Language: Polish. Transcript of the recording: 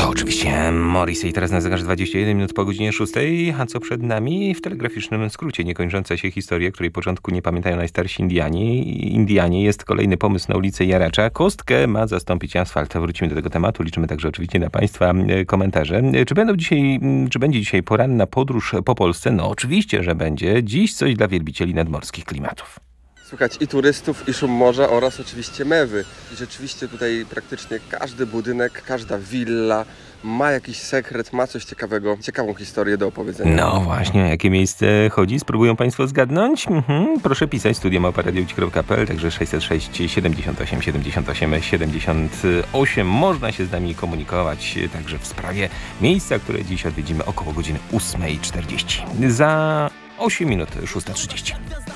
To oczywiście Morrissey, teraz na zegarze 21 minut po godzinie 6, a co przed nami? W telegraficznym skrócie niekończąca się historia, której początku nie pamiętają najstarsi Indianie. Jest kolejny pomysł na ulicę Jaracza. Kostkę ma zastąpić asfalt. Wrócimy do tego tematu. Liczymy także oczywiście na Państwa komentarze. Czy będzie dzisiaj poranna podróż po Polsce? No oczywiście, że będzie. Dziś coś dla wielbicieli nadmorskich klimatów. Słychać i turystów, i szum morza oraz oczywiście mewy. I rzeczywiście tutaj praktycznie każdy budynek, każda willa ma jakiś sekret, ma coś ciekawego, ciekawą historię do opowiedzenia. No właśnie, o jakie miejsce chodzi? Spróbują Państwo zgadnąć? Proszę pisać studio@radiowci.pl, także 606 78 78 78. Można się z nami komunikować także w sprawie miejsca, które dziś odwiedzimy około godziny 8:40. Za 8 minut 6:30.